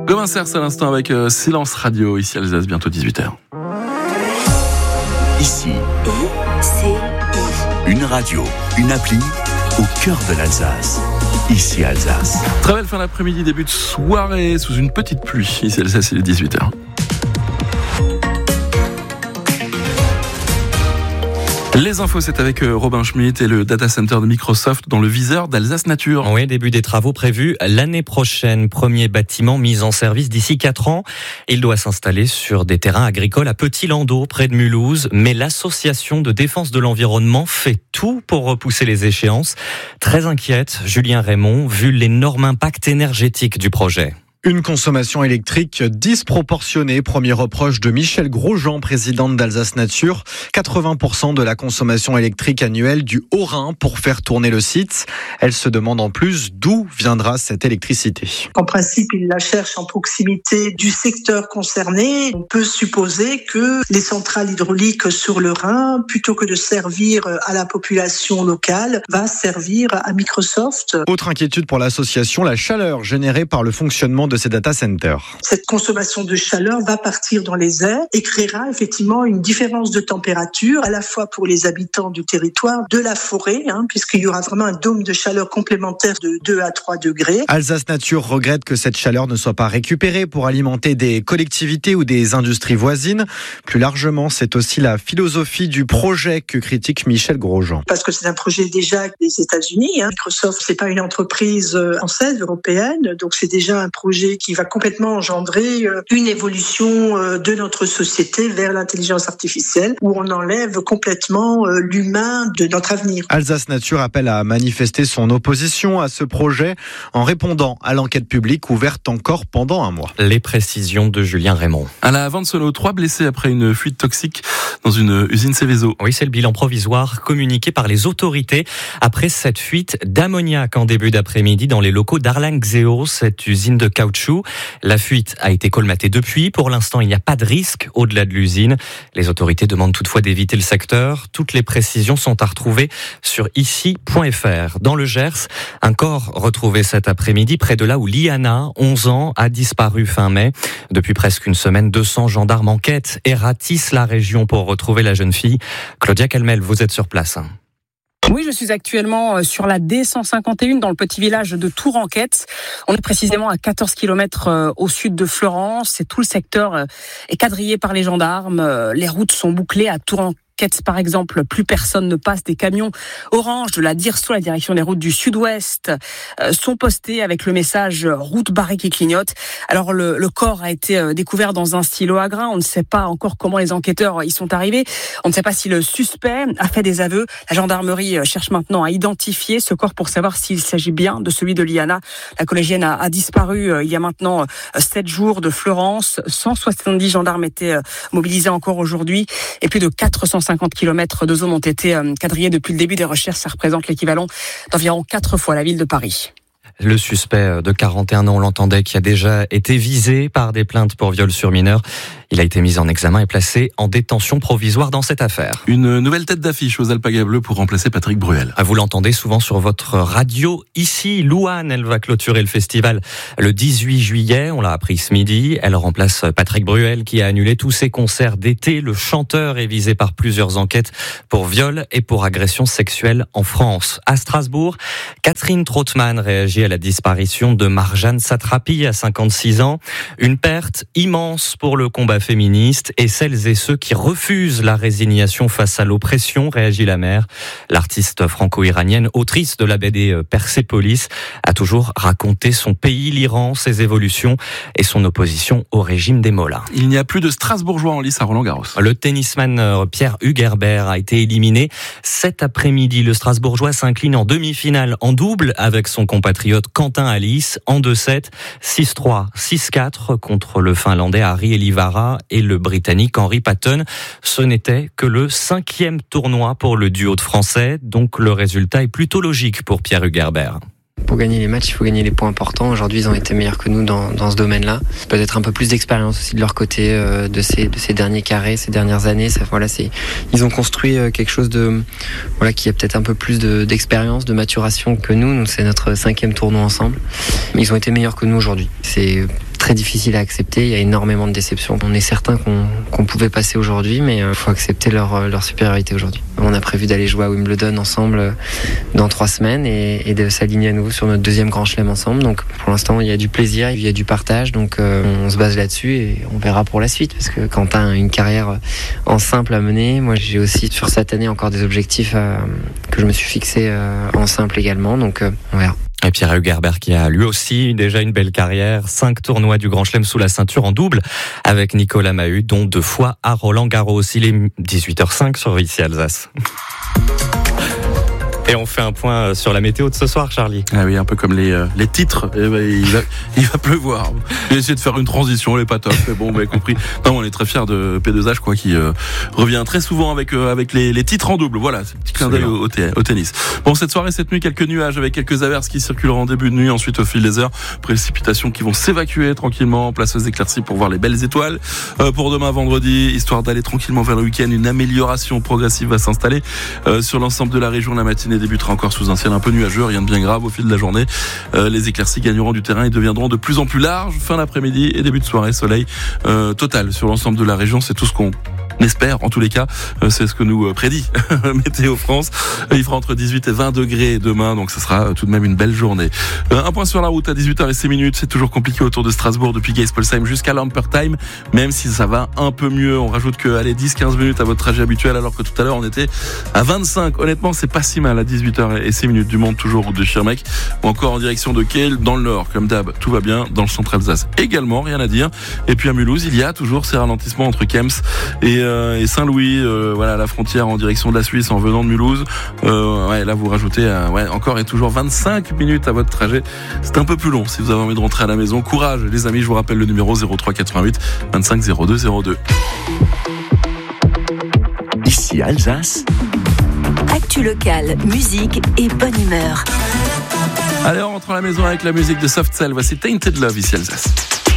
Comme un cerf à l'instant avec Silence Radio, ici à Alsace, bientôt 18h. Ici, une radio, une appli au cœur de l'Alsace. Ici Alsace. Très belle fin d'après-midi, début de soirée sous une petite pluie. Ici Alsace, il est 18h. Les infos, c'est avec Robin Schmitt et le data center de Microsoft dans le viseur d'Alsace Nature. Oui, début des travaux prévus l'année prochaine. Premier bâtiment mis en service d'ici 4 ans. Il doit s'installer sur des terrains agricoles à Petit-Landau, près de Mulhouse. Mais l'association de défense de l'environnement fait tout pour repousser les échéances. Très inquiète, Julien Raymond, vu l'énorme impact énergétique du projet. Une consommation électrique disproportionnée, premier reproche de Michèle Grosjean, présidente d'Alsace Nature. 80% de la consommation électrique annuelle du Haut-Rhin pour faire tourner le site. Elle se demande en plus d'où viendra cette électricité. En principe, il la cherche en proximité du secteur concerné. On peut supposer que les centrales hydrauliques sur le Rhin, plutôt que de servir à la population locale, va servir à Microsoft. Autre inquiétude pour l'association, la chaleur générée par le fonctionnement de ces data centers. Cette consommation de chaleur va partir dans les airs et créera effectivement une différence de température à la fois pour les habitants du territoire, de la forêt, puisqu'il y aura vraiment un dôme de chaleur complémentaire de 2 à 3 degrés. Alsace Nature regrette que cette chaleur ne soit pas récupérée pour alimenter des collectivités ou des industries voisines. Plus largement, c'est aussi la philosophie du projet que critique Michèle Grosjean. Parce que c'est un projet déjà des États-Unis. Microsoft, c'est pas une entreprise française, européenne, donc c'est déjà un projet qui va complètement engendrer une évolution de notre société vers l'intelligence artificielle, où on enlève complètement l'humain de notre avenir. Alsace Nature appelle à manifester son opposition à ce projet en répondant à l'enquête publique ouverte encore pendant 1 mois. Les précisions de Julien Raymond. À la Vente-Solo, 3 blessés après une fuite toxique dans une usine Céveso. Oui, c'est le bilan provisoire communiqué par les autorités après cette fuite d'ammoniac en début d'après-midi dans les locaux d'Arlang Xeos, cette usine de caoutchouc. La fuite a été colmatée depuis. Pour l'instant, il n'y a pas de risque au-delà de l'usine. Les autorités demandent toutefois d'éviter le secteur. Toutes les précisions sont à retrouver sur ici.fr. Dans le Gers, un corps retrouvé cet après-midi près de là où Liana, 11 ans, a disparu fin mai. Depuis presque une semaine, 200 gendarmes enquêtent et ratissent la région pour retrouver la jeune fille. Claudia Calmel, vous êtes sur place. Oui, je suis actuellement sur la D151 dans le petit village de Touranquette. On est précisément à 14 km au sud de Florence et tout le secteur est quadrillé par les gendarmes. Les routes sont bouclées à Touranquette. Par exemple, plus personne ne passe. Des camions orange de la DIRSO, la direction des routes du sud-ouest, sont postés avec le message « route barrée qui clignote ». Alors, le corps a été découvert dans un silo à grains. On ne sait pas encore comment les enquêteurs y sont arrivés. On ne sait pas si le suspect a fait des aveux. La gendarmerie cherche maintenant à identifier ce corps pour savoir s'il s'agit bien de celui de Liana. La collégienne a disparu il y a maintenant 7 jours de Florence. 170 gendarmes étaient mobilisés encore aujourd'hui et plus de 450 km de zone ont été quadrillés depuis le début des recherches. Ça représente l'équivalent d'environ 4 fois la ville de Paris. Le suspect de 41 ans, on l'entendait, qui a déjà été visé par des plaintes pour viol sur mineur. Il a été mis en examen et placé en détention provisoire dans cette affaire. Une nouvelle tête d'affiche aux Alpagas Bleues pour remplacer Patrick Bruel. Vous l'entendez souvent sur votre radio. Ici, Louane, elle va clôturer le festival le 18 juillet. On l'a appris ce midi. Elle remplace Patrick Bruel qui a annulé tous ses concerts d'été. Le chanteur est visé par plusieurs enquêtes pour viol et pour agression sexuelle en France. À Strasbourg, Catherine Trautmann réagit à la disparition de Marjane Satrapi à 56 ans. Une perte immense pour le combat féministe et celles et ceux qui refusent la résignation face à l'oppression, réagit la mère. L'artiste franco-iranienne, autrice de la BD Persépolis, a toujours raconté son pays, l'Iran, ses évolutions et son opposition au régime des Mollahs. Il n'y a plus de Strasbourgeois en lice à Roland-Garros. Le tennisman Pierre Hugerbert a été éliminé cet après-midi. Le Strasbourgeois s'incline en demi-finale en double avec son compatriote Quentin Alice en 2-7, 6-3, 6-4 contre le Finlandais Harry Elivara et le Britannique Henry Patton. Ce n'était que le 5e tournoi pour le duo de Français, donc le résultat est plutôt logique pour Pierre Hugerbert. Pour gagner les matchs, il faut gagner les points importants. Aujourd'hui, ils ont été meilleurs que nous dans ce domaine-là. Peut-être un peu plus d'expérience aussi de leur côté, de ces derniers carrés, ces dernières années. Ils ont construit quelque chose qui a peut-être un peu plus d'expérience, de maturation que nous. Nous, c'est notre 5e tournoi ensemble. Mais ils ont été meilleurs que nous aujourd'hui. C'est très difficile à accepter. Il y a énormément de déceptions. On est certain qu'on pouvait passer aujourd'hui, mais il faut accepter leur supériorité aujourd'hui. On a prévu d'aller jouer à Wimbledon ensemble dans 3 semaines et de s'aligner à nouveau sur notre 2e Grand Chelem ensemble. Donc pour l'instant, il y a du plaisir, il y a du partage. Donc on se base là-dessus et on verra pour la suite. Parce que quand tu as une carrière en simple à mener, moi j'ai aussi sur cette année encore des objectifs que je me suis fixé en simple également. Donc on verra. Et Pierre Hugerbert qui a lui aussi déjà une belle carrière, 5 tournois du Grand Chelem sous la ceinture en double avec Nicolas Mahut, dont 2 fois à Roland-Garros. Il est 18h05 sur Ici Alsace. Et on fait un point sur la météo de ce soir, Charlie. Ah oui, un peu comme les titres. Eh ben, il va pleuvoir. J'ai essayé de faire une transition, elle est pas top, mais bon, vous avez compris. Non, on est très fiers de P2H, quoi, qui revient très souvent avec les titres en double. Voilà, c'est un petit clin d'œil au tennis. Bon, cette soirée, cette nuit, quelques nuages avec quelques averses qui circuleront en début de nuit. Ensuite, au fil des heures, précipitations qui vont s'évacuer tranquillement. Place aux éclaircies pour voir les belles étoiles. Pour demain, vendredi, histoire d'aller tranquillement vers le week-end, une amélioration progressive va s'installer sur l'ensemble de la région. La matinée débutera encore sous un ciel un peu nuageux, rien de bien grave au fil de la journée. Les éclaircies gagneront du terrain et deviendront de plus en plus larges. Fin d'après-midi et début de soirée, soleil total sur l'ensemble de la région. C'est tout ce qu'on espère, en tous les cas, c'est ce que nous prédit Météo France. Il fera entre 18 et 20 degrés demain, donc ce sera tout de même une belle journée. Un point sur la route à 18h06, c'est toujours compliqué autour de Strasbourg depuis Geispolsheim jusqu'à Lampertheim, même si ça va un peu mieux. On rajoute que 10-15 minutes à votre trajet habituel, alors que tout à l'heure on était à 25. Honnêtement, c'est pas si mal à 18h06 du monde, toujours route de Schirmeck, ou encore en direction de Kehl dans le nord. Comme d'hab, tout va bien dans le centre Alsace également, rien à dire. Et puis à Mulhouse, il y a toujours ces ralentissements entre Kems et Saint-Louis, voilà, la frontière en direction de la Suisse en venant de Mulhouse. Là vous rajoutez encore et toujours 25 minutes à votre trajet. C'est un peu plus long si vous avez envie de rentrer à la maison. Courage les amis, je vous rappelle le numéro 03 88 25 02 02. Ici Alsace. Actu locale, musique et bonne humeur. Allez, on rentre à la maison avec la musique de Soft Cell. Voici Tainted Love ici Alsace.